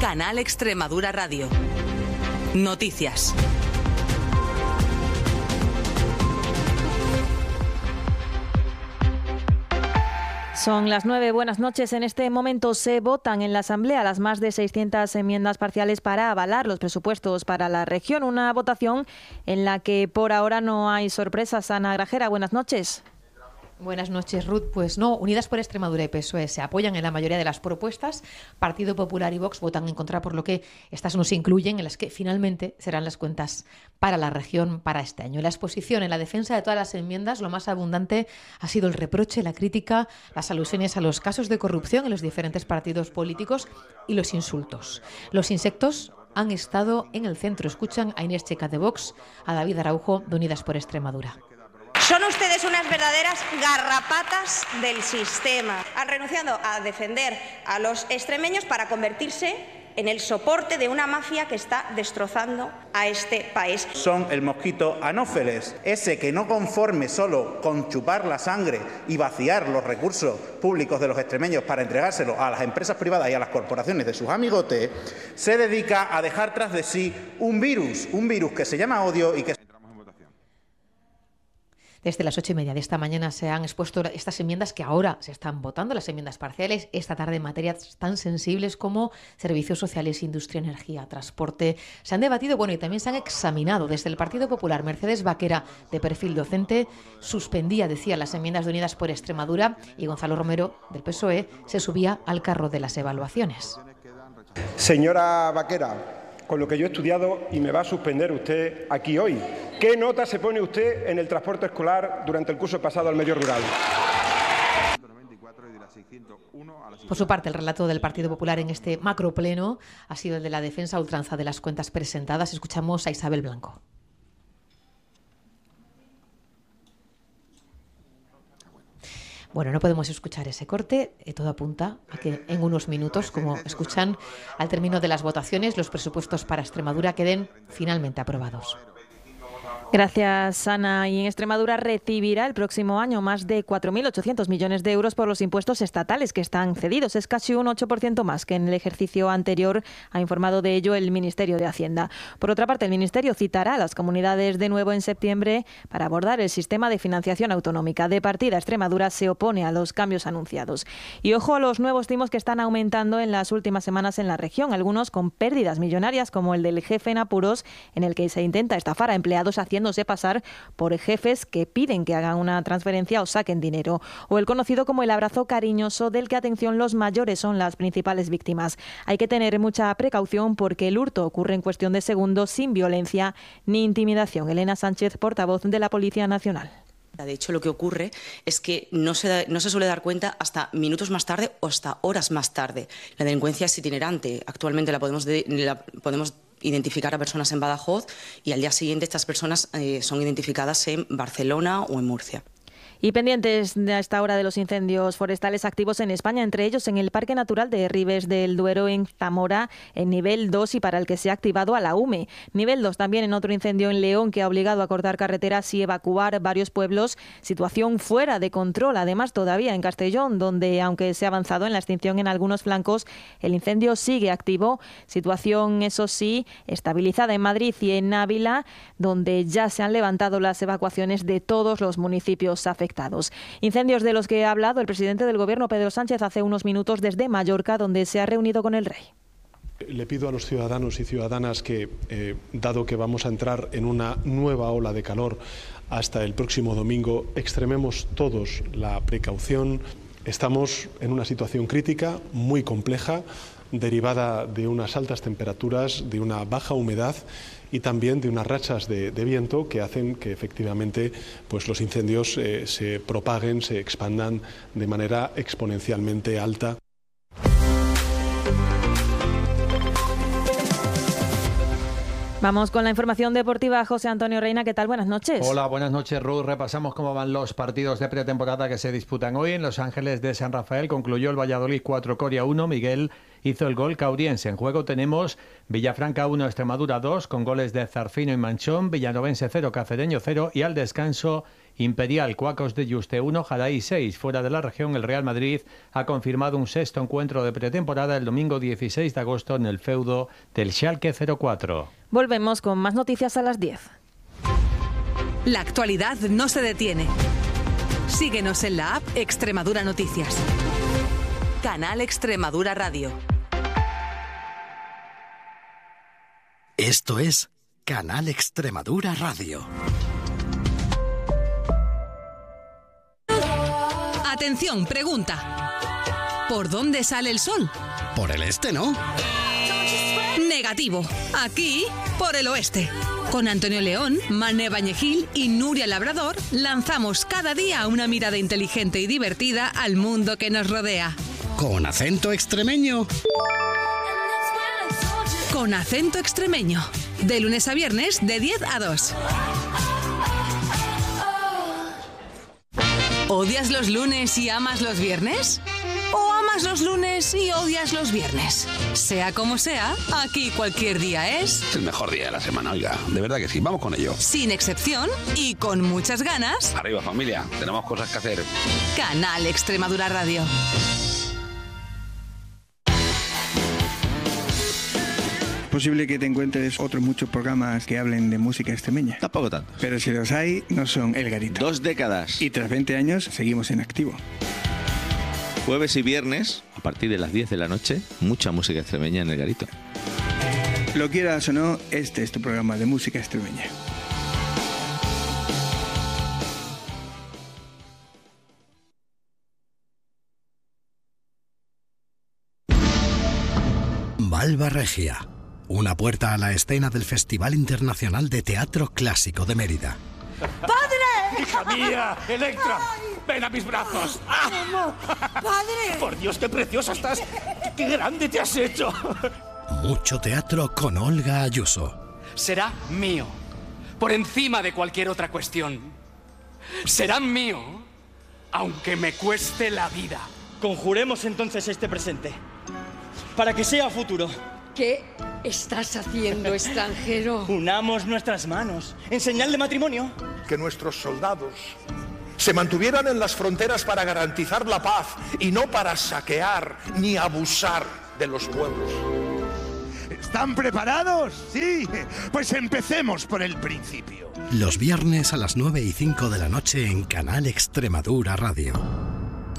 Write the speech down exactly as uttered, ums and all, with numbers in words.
Canal Extremadura Radio. Noticias. Son las nueve. Buenas noches. En este momento se votan en la Asamblea las más de seiscientas enmiendas parciales para avalar los presupuestos para la región. Una votación en la que por ahora no hay sorpresas. Ana Grajera, buenas noches. Buenas noches, Ruth. Pues no, Unidas por Extremadura y P S O E se apoyan en la mayoría de las propuestas. Partido Popular y Vox votan en contra, por lo que estas no se incluyen en las que finalmente serán las cuentas para la región para este año. En la exposición, en la defensa de todas las enmiendas, lo más abundante ha sido el reproche, la crítica, las alusiones a los casos de corrupción en los diferentes partidos políticos y los insultos. Los insectos han estado en el centro. Escuchan a Inés Checa de Vox, a David Araujo de Unidas por Extremadura. Son ustedes unas verdaderas garrapatas del sistema. Han renunciado a defender a los extremeños para convertirse en el soporte de una mafia que está destrozando a este país. Son el mosquito Anófeles, ese que no conforme solo con chupar la sangre y vaciar los recursos públicos de los extremeños para entregárselos a las empresas privadas y a las corporaciones de sus amigotes, se dedica a dejar tras de sí un virus, un virus que se llama odio y que... Desde las ocho y media de esta mañana se han expuesto estas enmiendas que ahora se están votando, las enmiendas parciales, esta tarde en materias tan sensibles como servicios sociales, industria, energía, transporte. Se han debatido, bueno, y también se han examinado. Desde el Partido Popular, Mercedes Vaquera, de perfil docente, suspendía, decía, las enmiendas de Unidas por Extremadura, y Gonzalo Romero, del P S O E, se subía al carro de las evaluaciones. Señora Vaquera, con lo que yo he estudiado, y me va a suspender usted aquí hoy. ¿Qué nota se pone usted en el transporte escolar durante el curso pasado al medio rural? Por su parte, el relato del Partido Popular en este macropleno ha sido el de la defensa a ultranza de las cuentas presentadas. Escuchamos a Isabel Blanco. Bueno, no podemos escuchar ese corte. Todo apunta a que en unos minutos, como escuchan, al término de las votaciones, los presupuestos para Extremadura queden finalmente aprobados. Gracias, Ana. Y en Extremadura recibirá el próximo año más de cuatro mil ochocientos millones de euros por los impuestos estatales que están cedidos. Es casi un ocho por ciento más que en el ejercicio anterior, ha informado de ello el Ministerio de Hacienda. Por otra parte, el Ministerio citará a las comunidades de nuevo en septiembre para abordar el sistema de financiación autonómica. De partida, Extremadura se opone a los cambios anunciados. Y ojo a los nuevos timos que están aumentando en las últimas semanas en la región, algunos con pérdidas millonarias, como el del jefe en apuros, en el que se intenta estafar a empleados haciendo haciéndose pasar por jefes que piden que hagan una transferencia o saquen dinero. O el conocido como el abrazo cariñoso, del que, atención, los mayores son las principales víctimas. Hay que tener mucha precaución porque el hurto ocurre en cuestión de segundos, sin violencia ni intimidación. Elena Sánchez, portavoz de la Policía Nacional. De hecho, lo que ocurre es que no se, da, no se suele dar cuenta hasta minutos más tarde o hasta horas más tarde. La delincuencia es itinerante. Actualmente la podemos, de, la podemos identificar a personas en Badajoz y al día siguiente estas personas eh, son identificadas en Barcelona o en Murcia. Y pendientes a esta hora de los incendios forestales activos en España, entre ellos en el Parque Natural de Ribes del Duero, en Zamora, en nivel dos, y para el que se ha activado a la U M E. Nivel dos también en otro incendio en León, que ha obligado a cortar carreteras y evacuar varios pueblos. Situación fuera de control, además, todavía en Castellón, donde, aunque se ha avanzado en la extinción en algunos flancos, el incendio sigue activo. Situación, eso sí, estabilizada en Madrid y en Ávila, donde ya se han levantado las evacuaciones de todos los municipios afectados. Incendios de los que ha hablado el presidente del Gobierno, Pedro Sánchez, hace unos minutos desde Mallorca, donde se ha reunido con el rey. Le pido a los ciudadanos y ciudadanas que, eh, dado que vamos a entrar en una nueva ola de calor hasta el próximo domingo, extrememos todos la precaución. Estamos en una situación crítica, muy compleja, derivada de unas altas temperaturas, de una baja humedad y también de unas rachas de, de viento que hacen que efectivamente pues, los incendios eh, se propaguen, se expandan de manera exponencialmente alta. Vamos con la información deportiva. José Antonio Reina, ¿qué tal? Buenas noches. Hola, buenas noches, Ruth. Repasamos cómo van los partidos de pretemporada que se disputan hoy. En Los Ángeles de San Rafael concluyó el Valladolid cuatro, Coria uno. Miguel hizo el gol cauriense. En juego tenemos Villafranca uno, Extremadura dos, con goles de Zarfino y Manchón, Villanovense cero, Cacereño cero, y al descanso Imperial, Cuacos de Yuste uno, Jaraí seis. Fuera de la región, el Real Madrid ha confirmado un sexto encuentro de pretemporada el domingo dieciséis de agosto en el feudo del Schalke cero cuatro. Volvemos con más noticias a las diez. La actualidad no se detiene. Síguenos en la app Extremadura Noticias. Canal Extremadura Radio. Esto es Canal Extremadura Radio. Atención, pregunta. ¿Por dónde sale el sol? Por el este, ¿no? Negativo. Aquí, por el oeste. Con Antonio León, Mané Bañegil y Nuria Labrador lanzamos cada día una mirada inteligente y divertida al mundo que nos rodea. ¿Con acento extremeño? Con acento extremeño. De lunes a viernes, de diez a dos. ¿Odias los lunes y amas los viernes? ¿O amas los lunes y odias los viernes? Sea como sea, aquí cualquier día es... Es el mejor día de la semana, oiga. De verdad que sí, vamos con ello. Sin excepción y con muchas ganas. Arriba, familia, tenemos cosas que hacer. Canal Extremadura Radio. Es posible que te encuentres otros muchos programas que hablen de música extremeña. Tampoco tantos. Pero si los hay, no son El Garito. Dos décadas. Y tras veinte años, seguimos en activo. Jueves y viernes, a partir de las diez de la noche, mucha música extremeña en El Garito. Lo quieras o no, este es tu programa de música extremeña. Malva Regia, una puerta a la escena del Festival Internacional de Teatro Clásico de Mérida. ¡Padre! ¡Hija mía! ¡Electra! ¡Ven a mis brazos! ¡Ah! ¡Padre! ¡Por Dios, qué preciosa estás! ¡Qué grande te has hecho! Mucho teatro con Olga Ayuso. Será mío, por encima de cualquier otra cuestión. Será mío, aunque me cueste la vida. Conjuremos entonces este presente, para que sea futuro. ¿Qué estás haciendo, extranjero? Unamos nuestras manos en señal de matrimonio. Que nuestros soldados se mantuvieran en las fronteras para garantizar la paz y no para saquear ni abusar de los pueblos. ¿Están preparados? Sí, pues empecemos por el principio. Los viernes a las nueve y cinco de la noche en Canal Extremadura Radio.